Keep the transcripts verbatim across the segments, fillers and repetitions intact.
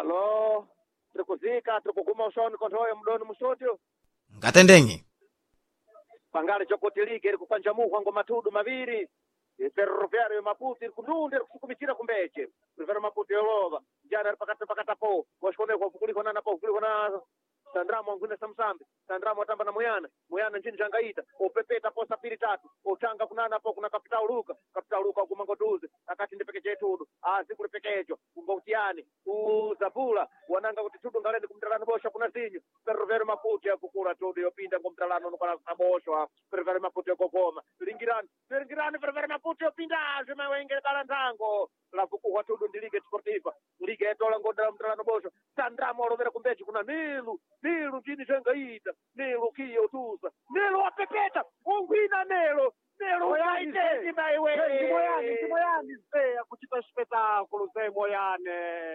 Alô, trikuzika trikuguma usoni kontoyo mdoni musotyo ngatendengi pangale chokotilike iri kupanjamuhwa ngo matudu maviri ferroviario maputi iri kundunde iri kusukumikira kumbeche ferroviario maputi yolova jana iri pakati pakatapo washkoneko vukulikona po vukulikona sandramo angwine samsambe sandramo atamba na muyana muyana njini jangaita opepeta posa pili tatu otanga kunana po kuna kapitao luka kapitao luka kumangoduze akati ndipeke chetudu azikuli pekecho kumbautiani uzapula wananga kuti tudu ngalende kumtalano bosha kuna zinyo ferroviario maputi yakukula tudu yopinda kumtalano nukwana kabosha ferroviario maputi yakokoma lingirani lingirani ferroviario maputi yopinda azime wengele kala ntango lavukuhwa tudu ndi liga sportiva liga etola ngodala mtalano bosha sandramo olomera kumbechi kuna nilu nilu njini jangaita nilu kiyo tusa nilu wapepeta ungwina nelo nelo ukaitezi maiwe Moyane, ndi Moyane zeya kuchita espetáculo Zé Moyane.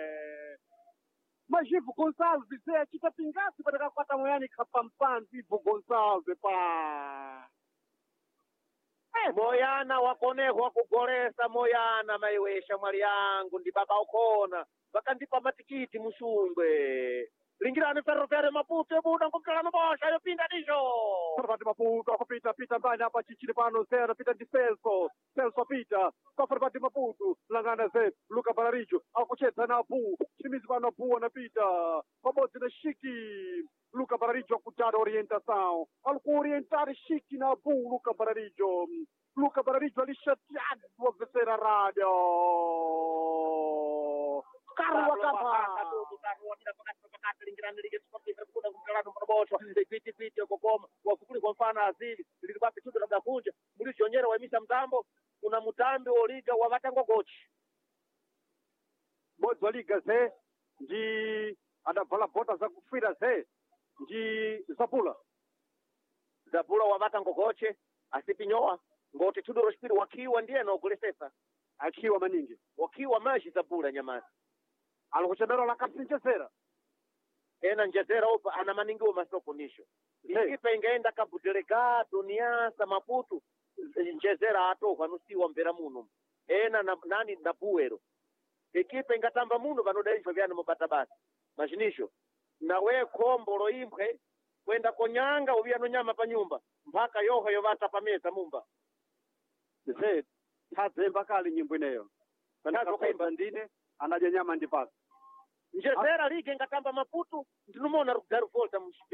Mas Ivo Gonçalves zeya achita pingasi pataka kwata Moyane kapampanzi Ivo Gonçalves pa. Eh, Moyana wakonehwa kugolesa Moyana maiwesha mwali yangu ndi baba ukona vakandipa matikiti musungwe lingirani ferroviario maputo ebuda ngumtalano bosha yopinda ndicho Ferroviario Maputo akupita pita mbali hapa chichini pano Zé anapita ndi Celso. Celso apita kwa Ferroviario Maputo langana Zé Luca Bararijo akucheza na Abu chimizi pano Abu anapita pabodzi na Shiki Luca Bararijo akutara orientação alikuorientare Shiki na Abu Luca Bararijo Luca Bararijo alishateado a rádio carro acaba lingirani liga sportiva kuna kumtalano mboshwa viti viti okokoma wafukuli kwa mfano azili lilikuwa pitudo labda kunja mulishonyera waimisa mtambo kuna mutambi wa liga wa vatangogochi bodzi wa liga Zé ndi adavala bota za kufira Zé ndi Zapula Zapula wa vatangogoche asipinyoa ngoti tudoro spiri wakiwa ndiye nokulesesa akiwa maningi wakiwa maji Zapula nyamasi alikuchedera la kapinchezera ena njezera opa ana maningiwo masokunisho ikipa ingaenda Cabo Delgado Niassa Maputo njezera atohwa nusiwa mbera muno ena na, nani na buero ikipa ingatamba muno vanodaishwa vyana mubata basi majinisho nawe kombolo impwe kwenda konyanga uvyano nyama pa nyumba mpaka yoho yovata pameza mumba Zé tadzemba kali nyimbo ineyo Tadzokemba. ndine anadya nyama ndi pasi njezera lige ngatamba Maputo ndinumona rugari volta